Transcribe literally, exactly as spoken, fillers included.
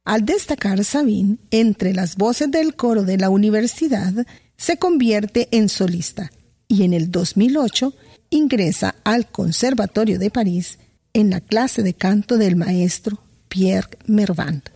Al destacar Sabine entre las voces del coro de la universidad, se convierte en solista y en el dos mil ocho ingresa al Conservatorio de París en la clase de canto del maestro Pierre Mervant.